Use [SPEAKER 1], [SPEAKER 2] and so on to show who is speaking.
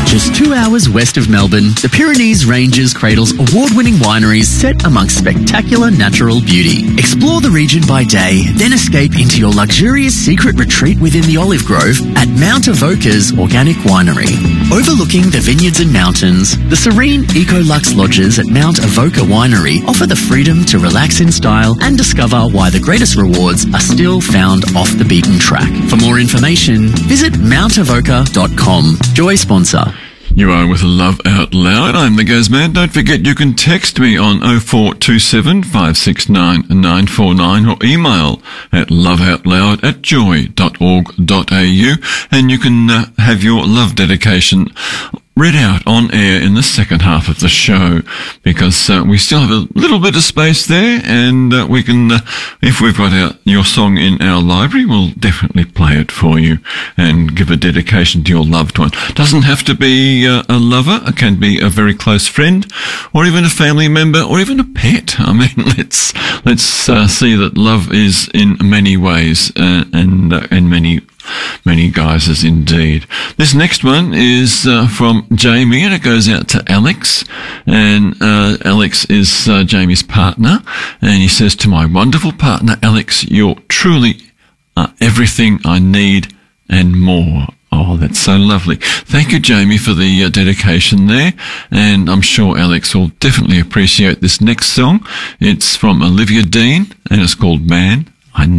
[SPEAKER 1] Just 2 hours west of Melbourne, the Pyrenees Ranges cradles award-winning wineries set amongst spectacular natural beauty. Explore the region by day, then escape into your luxurious secret retreat within the olive grove at Mount Avoca's Organic Winery. Overlooking the vineyards and mountains, the serene Ecolux lodges at Mount Avoca Winery offer the freedom to relax in style and discover why the greatest rewards are still found off the beaten track. For more information, visit mountavoca.com. Joy sponsor.
[SPEAKER 2] You are with Love Out Loud. I'm the Gazman. Don't forget you can text me on 0427 569 949 or email at loveoutloud@joy.org.au, and you can have your love dedication read out on air in the second half of the show, because we still have a little bit of space there, and we can, if we've got your song in our library, we'll definitely play it for you and give a dedication to your loved one. Doesn't have to be a lover. It can be a very close friend, or even a family member, or even a pet. I mean, let's see that love is in many ways and many guises indeed. This next one is from Jamie, and it goes out to Alex, and Alex is Jamie's partner, and he says, to my wonderful partner Alex, you're truly everything I need and more. Oh, that's so lovely. Thank you, Jamie, for the dedication there, and I'm sure Alex will definitely appreciate this next song. It's from Olivia Dean, and it's called Man